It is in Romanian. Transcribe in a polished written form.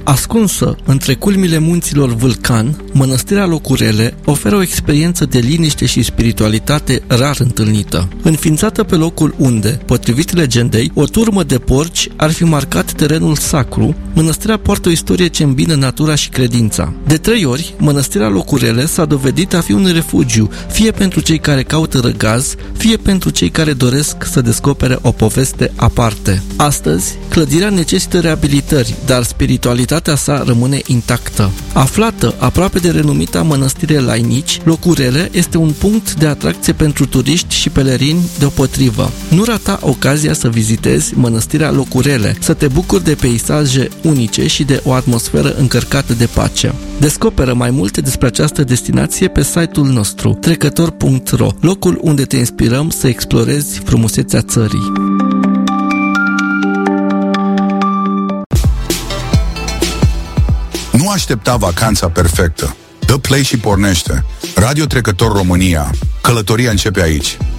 Ascunsă între culmile munților Vulcan, Mănăstirea Locurele oferă o experiență de liniște și spiritualitate rar întâlnită. Înființată pe locul unde, potrivit legendei, o turmă de porci ar fi marcat terenul sacru, mănăstirea poartă o istorie ce îmbină natura și credința. De 3 ori, Mănăstirea Locurele s-a dovedit a fi un refugiu, fie pentru cei care caută răgaz, fie pentru cei care doresc să descopere o poveste aparte. Astăzi, clădirea necesită reabilitări, dar spiritualitatea sa rămâne intactă. Aflată aproape de renumita mănăstire lainici, Locurele este un punct de atracție pentru turiști și pelerini deopotrivă. Nu rata ocazia să vizitezi Mănăstirea Locurele, să te bucuri de peisaje unice și de o atmosferă încărcată de pace. Descoperă mai multe despre această destinație pe site-ul nostru trecător.ro, locul unde te inspirăm să explorezi frumusețea țării. Nu aștepta vacanța perfectă. Dă play și pornește. Radio Trecător România. Călătoria începe aici.